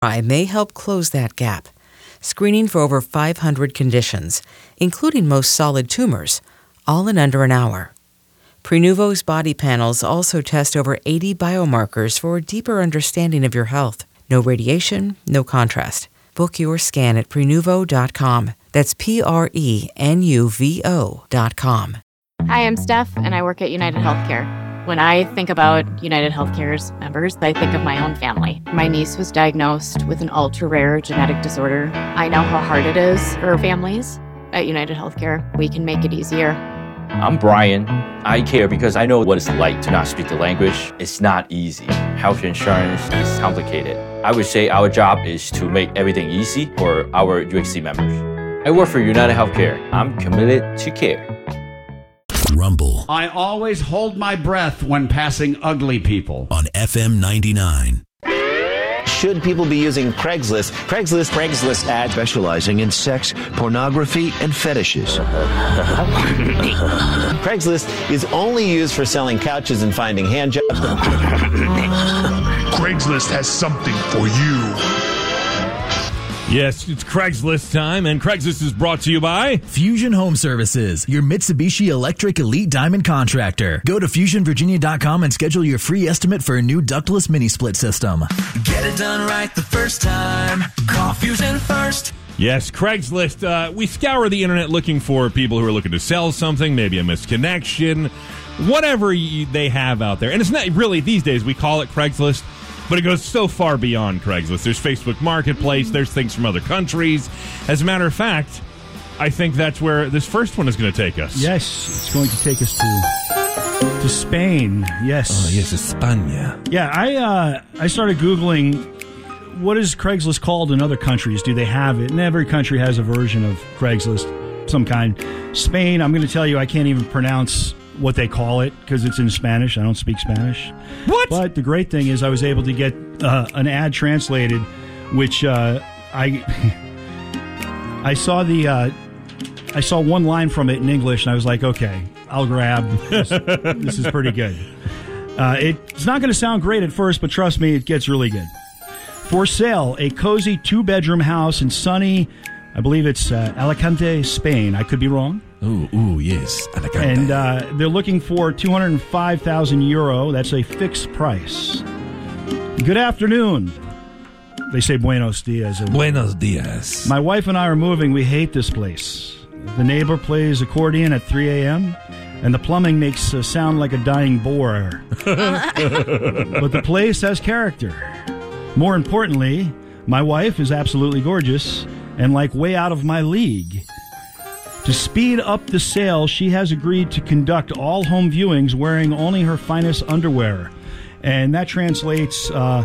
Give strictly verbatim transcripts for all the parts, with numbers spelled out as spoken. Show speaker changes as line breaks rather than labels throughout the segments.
I may help close that gap, screening for over five hundred conditions, including most solid tumors, all in under an hour. Prenuvo's body panels also test over eighty biomarkers for a deeper understanding of your health. No radiation, no contrast. Book your scan at Prenuvo dot com. That's P R E N U V O dot com.
Hi, I'm Steph, and I work at United Healthcare. When I think about United Healthcare's members, I think of my own family. My niece was diagnosed with an ultra-rare genetic disorder. I know how hard it is for families. At United Healthcare, we can make it easier.
I'm Brian. I care because I know what it's like to not speak the language. It's not easy. Health insurance is complicated. I would say our job is to make everything easy for our U H C members. I work for United Healthcare. I'm committed to care.
Rumble.
I always hold my breath when passing ugly people.
On F M ninety-nine.
Should people be using Craigslist? Craigslist, Craigslist ad
specializing in sex, pornography, and fetishes.
Craigslist is only used for selling couches and finding hand jobs.
Craigslist has something for you.
Yes, it's Craigslist time, and Craigslist is brought to you by
Fusion Home Services, your Mitsubishi Electric Elite Diamond contractor. Go to fusion virginia dot com and schedule your free estimate for a new ductless mini split system.
Get it done right the first time. Call Fusion first.
Yes, Craigslist. Uh, we scour the internet looking for people who are looking to sell something, maybe a misconnection, whatever you, they have out there. And it's not really, these days, we call it Craigslist. But it goes so far beyond Craigslist. There's Facebook Marketplace. There's things from other countries. As a matter of fact, I think that's where this first one is going to take us.
Yes, it's going to take us to to Spain. Yes.
Oh, yes, España.
Yeah, I uh, I started Googling what is Craigslist called in other countries. Do they have it? And every country has a version of Craigslist, some kind. Spain, I'm going to tell you, I can't even pronounce what they call it because it's in Spanish. I don't speak Spanish.
What?
But the great thing is I was able to get uh, an ad translated, which uh, I I saw the uh, I saw one line from it in English, and I was like, okay, I'll grab this. This is pretty good. Uh, it's not going to sound great at first, but trust me, it gets really good. For sale, a cozy two-bedroom house in sunny, I believe it's uh, Alicante, Spain. I could be wrong.
Ooh, ooh, yes, Alicante.
And uh, they're looking for two hundred five thousand euro. That's a fixed price. Good afternoon. They say buenos dias.
Buenos dias.
My wife and I are moving. We hate this place. The neighbor plays accordion at three a.m., and the plumbing makes a sound like a dying boar. But the place has character. More importantly, my wife is absolutely gorgeous and like way out of my league. To speed up the sale, she has agreed to conduct all home viewings wearing only her finest underwear. And that translates, uh,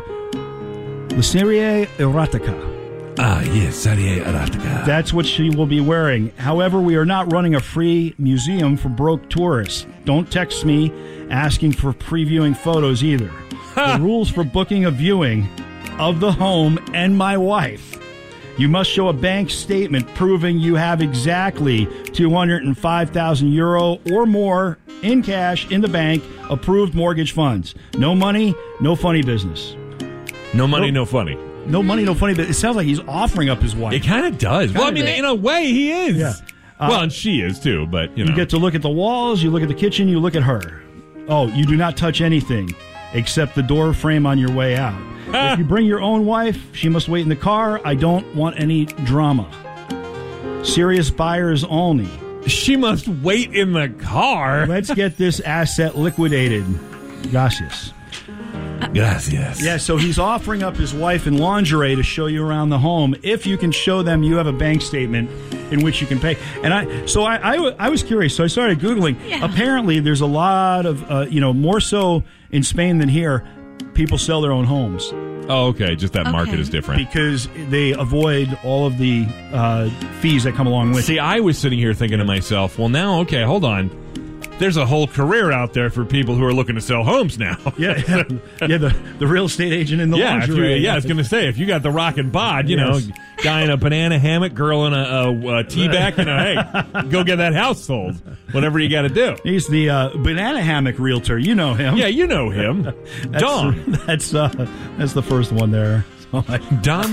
La Serie Erotica.
Ah, yes, Serie Erotica.
That's what she will be wearing. However, we are not running a free museum for broke tourists. Don't text me asking for previewing photos either. The rules for booking a viewing of the home and my wife. You must show a bank statement proving you have exactly two hundred five thousand euro or more in cash in the bank, approved mortgage funds. No money, no funny business.
No money, no, no funny.
No money, no funny business. It sounds like he's offering up his wife.
It kind of does. Kinda well, I mean, in a way, he is.
Yeah. Uh,
well, and she is too, but, you know.
You get to look at the walls, you look at the kitchen, you look at her. Oh, you do not touch anything except the door frame on your way out. If you bring your own wife, she must wait in the car. I don't want any drama. Serious buyers only.
She must wait in the car.
Let's get this asset liquidated. Gracias.
Gracias.
Yeah, so he's offering up his wife in lingerie to show you around the home if you can show them you have a bank statement in which you can pay. And I, so I, I, I was curious, so I started Googling. Yeah. Apparently, there's a lot of, uh, you know, more so in Spain than here, people sell their own homes.
Oh, okay. Just that okay. market is different.
Because they avoid all of the uh, fees that come along with
See, it. See, I was sitting here thinking to myself, well, now, okay, hold on. There's a whole career out there for people who are looking to sell homes now.
yeah, yeah, yeah the, the real estate agent in the
yeah,
lingerie.
You, yeah, I was going to say, if you got the rock and bod, you yes. know, guy in a banana hammock, girl in a, a, a tea bag, you know, hey, go get that house sold. Whatever you got to do.
He's the uh, banana hammock realtor. You know him.
Yeah, you know him.
that's,
Don.
That's, uh, that's the first one there.
Don